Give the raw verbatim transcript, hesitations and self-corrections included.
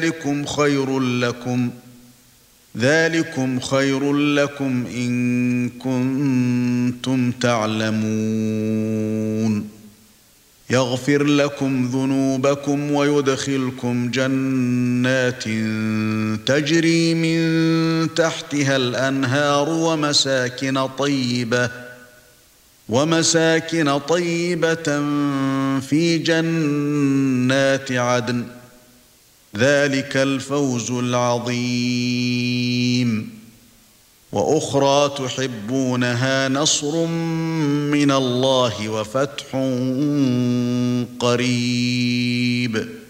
ذلكم خير لكم ذلكم خير لكم إن كنتم تعلمون يغفر لكم ذنوبكم ويدخلكم جنات تجري من تحتها الأنهار ومساكن طيبة ومساكن طيبة في جنات عدن ذلك الفوز العظيم وأخرى تحبونها نصر من الله وفتح قريب